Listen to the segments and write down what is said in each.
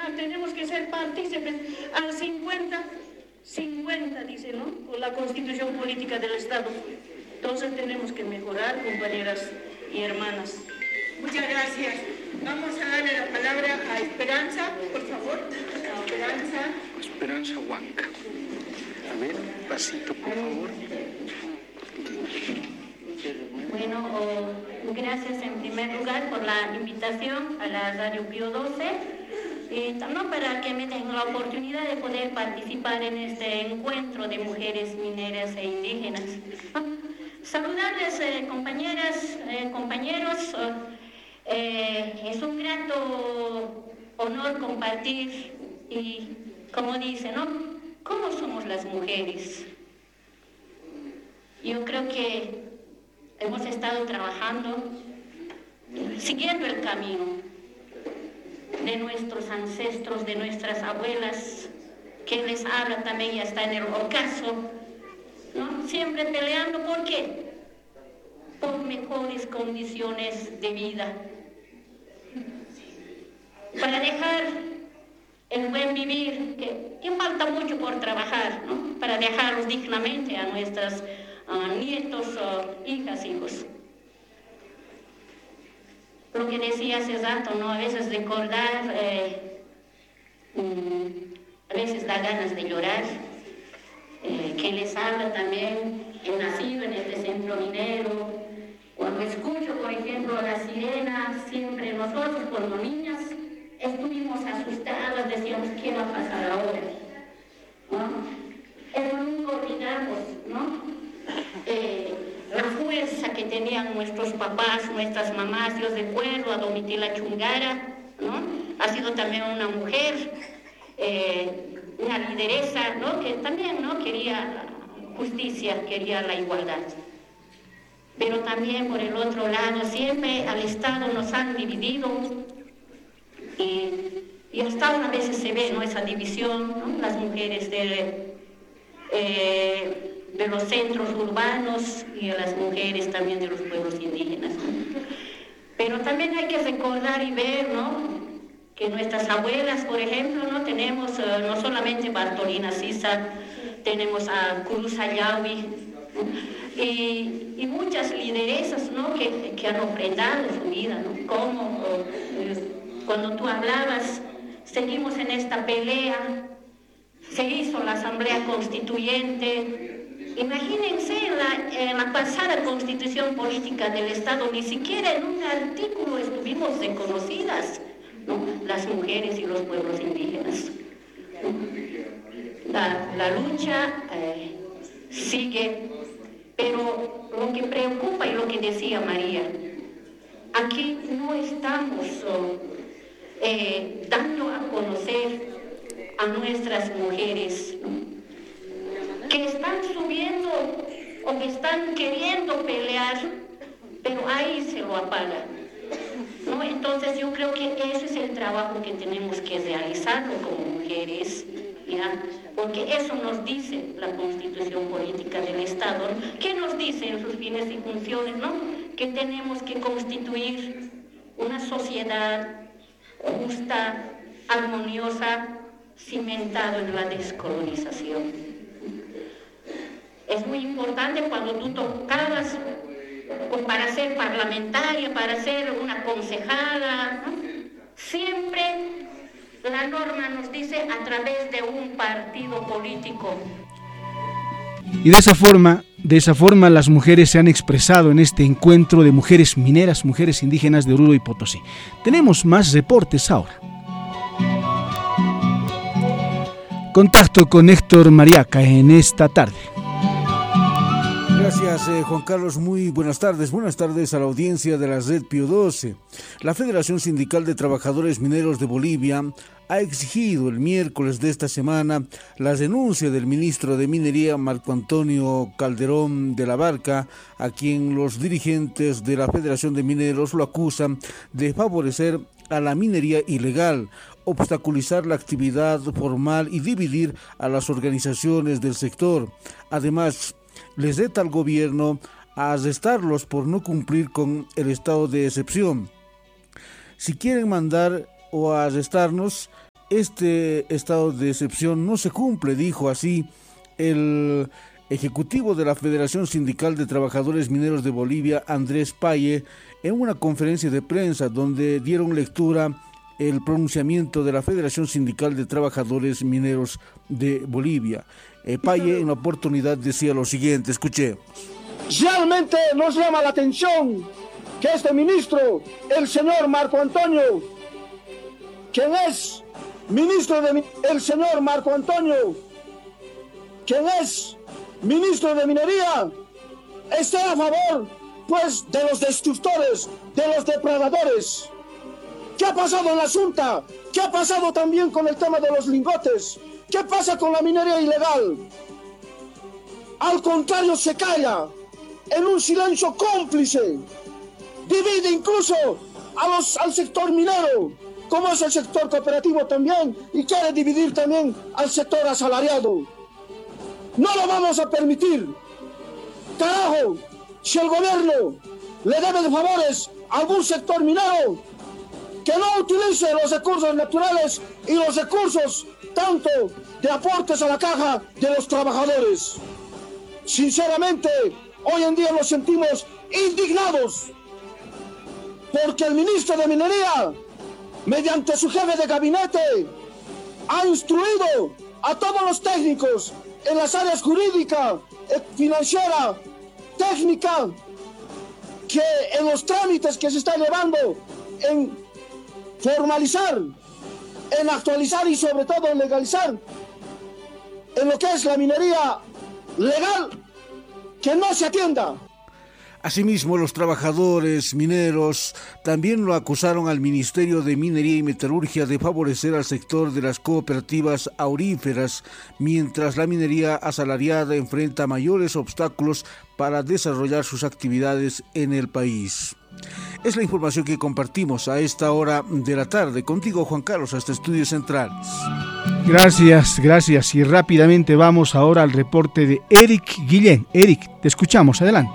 nacional, tenemos que ser partícipes al 50-50, dice, ¿no? Con la Constitución Política del Estado. Entonces tenemos que mejorar, compañeras y hermanas. Muchas gracias. Vamos a darle la palabra a Esperanza, por favor. Esperanza Huanca. A ver, pasito, por favor. Bueno, gracias en primer lugar por la invitación a la Radio Pío 12 y también para que me den la oportunidad de poder participar en este encuentro de mujeres mineras e indígenas. Saludarles, compañeras, compañeros. Es un grato honor compartir y, como dice, ¿no? ¿Cómo somos las mujeres? Yo creo que hemos estado trabajando, siguiendo el camino de nuestros ancestros, de nuestras abuelas, que les habla también ya está en el ocaso, ¿no? Siempre peleando, ¿por qué? Por mejores condiciones de vida, para dejar el buen vivir, que falta mucho por trabajar, ¿no? Para dejarlos dignamente a nuestras nietos, hijas, hijos. Lo que decía hace rato, ¿no? A veces recordar, a veces da ganas de llorar. Que les habla también, he nacido en este centro minero. Cuando escucho, por ejemplo, la sirena, siempre nosotros cuando niñas estuvimos asustadas, decíamos, ¿qué va a pasar ahora? ¿No? Pero nunca olvidamos, ¿no? La fuerza que tenían nuestros papás, nuestras mamás. Yo recuerdo a Domitila Chungara, ¿no? Ha sido también una mujer, una lideresa, ¿no? Que también, ¿no? Quería justicia, quería la igualdad. Pero también por el otro lado, siempre al Estado nos han dividido y hasta ahora a veces se ve, ¿no? Esa división, ¿no? Las mujeres de los centros urbanos y a las mujeres también de los pueblos indígenas. Pero también hay que recordar y ver, ¿no? Que nuestras abuelas, por ejemplo, ¿no? Tenemos no solamente Bartolina Sisa, tenemos a Cruz Ayawi, ¿no? y muchas lideresas, ¿no? que han ofrendado su vida, ¿no? Como cuando tú hablabas, seguimos en esta pelea, se hizo la Asamblea Constituyente. Imagínense, en la pasada Constitución Política del Estado, ni siquiera en un artículo estuvimos reconocidas, ¿no? Las mujeres y los pueblos indígenas. La lucha sigue, pero lo que preocupa y lo que decía María, aquí no estamos dando a conocer a nuestras mujeres, ¿no? Que están subiendo o que están queriendo pelear, pero ahí se lo apaga, ¿no? Entonces yo creo que ese es el trabajo que tenemos que realizar como mujeres, ¿ya? Porque eso nos dice la Constitución Política del Estado, ¿no? ¿Qué nos dice en sus fines y funciones, ¿no? Que tenemos que constituir una sociedad justa, armoniosa, cimentado en la descolonización. Es muy importante cuando tú tocabas para ser parlamentaria, para ser una concejala, ¿no? Siempre la norma nos dice a través de un partido político. Y de esa forma las mujeres se han expresado en este encuentro de mujeres mineras, mujeres indígenas de Oruro y Potosí. Tenemos más reportes ahora. Contacto con Héctor Mariaca en esta tarde. Gracias, Juan Carlos. Muy buenas tardes. Buenas tardes a la audiencia de la Red Pío 12. La Federación Sindical de Trabajadores Mineros de Bolivia ha exigido el miércoles de esta semana la renuncia del ministro de Minería, Marco Antonio Calderón de la Barca, a quien los dirigentes de la Federación de Mineros lo acusan de favorecer a la minería ilegal, obstaculizar la actividad formal y dividir a las organizaciones del sector. Además, les reta al gobierno a arrestarlos por no cumplir con el estado de excepción. Si quieren mandar o arrestarnos, Este estado de excepción no se cumple, dijo así el ejecutivo de la Federación Sindical de Trabajadores Mineros de Bolivia, Andrés Paye, en una conferencia de prensa donde dieron lectura el pronunciamiento de la Federación Sindical de Trabajadores Mineros de Bolivia. Paye en la oportunidad decía lo siguiente, escuchemos. Realmente nos llama la atención que este ministro, el señor Marco Antonio, quien es ministro de Minería, esté a favor, pues, de los destructores, de los depredadores. ¿Qué ha pasado en la Junta? ¿Qué ha pasado también con el tema de los lingotes? ¿Qué pasa con la minería ilegal? Al contrario, se calla en un silencio cómplice. Divide incluso al sector minero, como es el sector cooperativo también, y quiere dividir también al sector asalariado. No lo vamos a permitir. Carajo, si el gobierno le debe de favores a algún sector minero, que no utilice los recursos naturales y los recursos tanto de aportes a la caja de los trabajadores. Sinceramente, hoy en día nos sentimos indignados porque el ministro de Minería, mediante su jefe de gabinete, ha instruido a todos los técnicos en las áreas jurídica, financiera, técnica, que en los trámites que se están llevando en formalizar, en actualizar y sobre todo en legalizar en lo que es la minería legal, que no se atienda. Asimismo, los trabajadores mineros también lo acusaron al Ministerio de Minería y Metalurgia de favorecer al sector de las cooperativas auríferas, mientras la minería asalariada enfrenta mayores obstáculos para desarrollar sus actividades en el país. Es la información que compartimos a esta hora de la tarde. Contigo, Juan Carlos, hasta Estudios Centrales. Gracias. Y rápidamente vamos ahora al reporte de Eric Guillén. Eric, te escuchamos, adelante.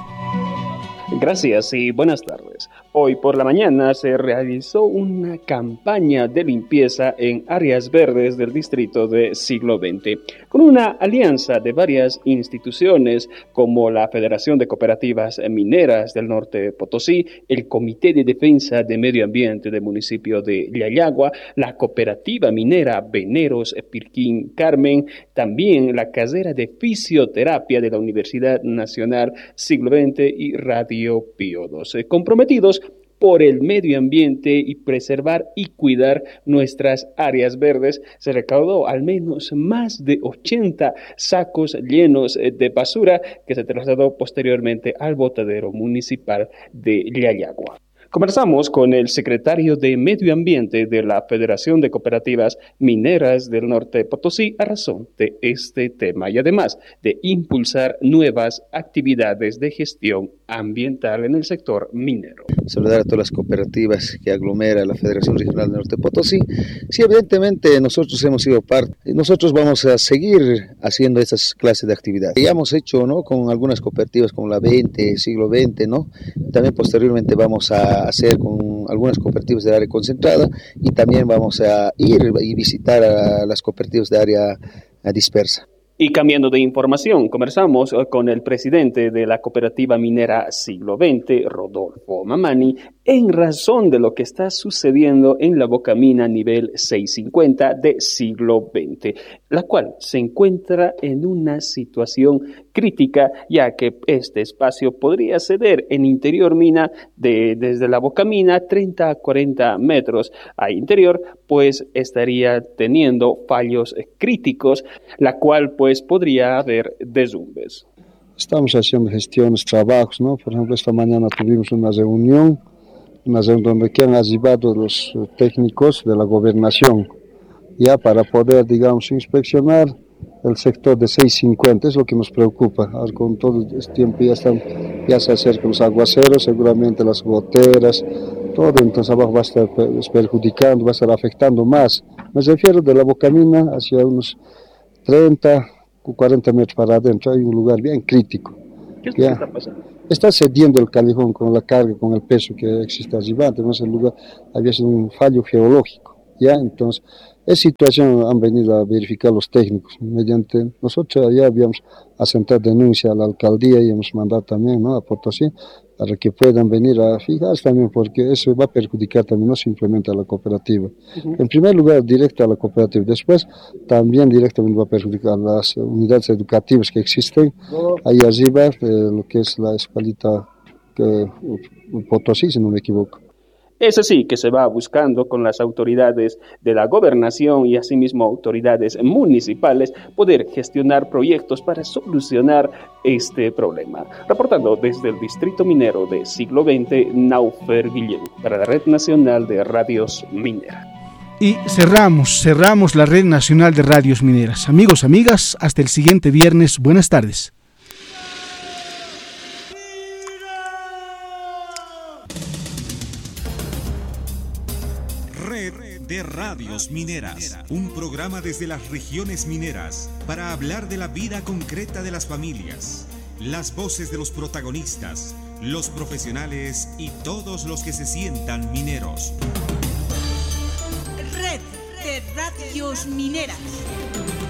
Gracias y buenas tardes. Hoy por la mañana se realizó una campaña de limpieza en áreas verdes del distrito de Siglo XX, con una alianza de varias instituciones como la Federación de Cooperativas Mineras del Norte de Potosí, el Comité de Defensa de Medio Ambiente del municipio de Llayagua, la Cooperativa Minera Veneros Pirquín Carmen, también la Carrera de Fisioterapia de la Universidad Nacional Siglo XX y Radio Pío XII, comprometidos por el medio ambiente y preservar y cuidar nuestras áreas verdes. Se recaudó al menos más de 80 sacos llenos de basura que se trasladó posteriormente al botadero municipal de Llayagua. Conversamos con el secretario de Medio Ambiente de la Federación de Cooperativas Mineras del Norte de Potosí a razón de este tema y además de impulsar nuevas actividades de gestión ambiental en el sector minero. Saludar a todas las cooperativas que aglomera la Federación Regional del Norte de Potosí. Sí, evidentemente nosotros hemos sido parte. Nosotros vamos a seguir haciendo estas clases de actividades. Ya hemos hecho, ¿no?, con algunas cooperativas como la 20, Siglo XX, ¿no? También posteriormente vamos a hacer con algunas cooperativas de área concentrada y también vamos a ir y visitar a las cooperativas de área dispersa. Y cambiando de información, conversamos con el presidente de la cooperativa minera Siglo XX, Rodolfo Mamani, en razón de lo que está sucediendo en la bocamina nivel 650 de Siglo XX, la cual se encuentra en una situación crítica, ya que este espacio podría ceder en interior mina desde la bocamina 30 a 40 metros a interior, pues estaría teniendo fallos críticos, la cual pues podría haber derrumbes. Estamos haciendo gestiones, trabajos, ¿no? Por ejemplo, esta mañana tuvimos una reunión donde han arribado los técnicos de la gobernación, ya para poder, digamos, inspeccionar el sector de 650, es lo que nos preocupa. Ahora, con todo este tiempo ya se acercan los aguaceros, seguramente las goteras, todo, entonces abajo va a estar perjudicando, va a estar afectando más. Me refiero de la bocamina hacia unos 30, 40 metros para adentro, hay un lugar bien crítico. ¿Qué es lo que está pasando? Está cediendo el callejón con la carga, con el peso que existe arriba, entonces el lugar había sido un fallo geológico, ¿ya? Entonces Esa situación han venido a verificar los técnicos. Mediante nosotros ya habíamos asentado denuncia a la alcaldía y hemos mandado también, ¿no?, a Potosí para que puedan venir a fijarse también, porque eso va a perjudicar también no simplemente a la cooperativa. En primer lugar, directo a la cooperativa. Después, también directamente va a perjudicar a las unidades educativas que existen ahí arriba, lo que es la escuelita Potosí, si no me equivoco. Es así que se va buscando con las autoridades de la gobernación y asimismo autoridades municipales poder gestionar proyectos para solucionar este problema. Reportando desde el Distrito Minero de Siglo XX, Naufer Guillén, para la Red Nacional de Radios Mineras. Y cerramos la Red Nacional de Radios Mineras. Amigos, amigas, hasta el siguiente viernes. Buenas tardes. De Radios Mineras, un programa desde las regiones mineras para hablar de la vida concreta de las familias, las voces de los protagonistas, los profesionales y todos los que se sientan mineros. Red de Radios Mineras.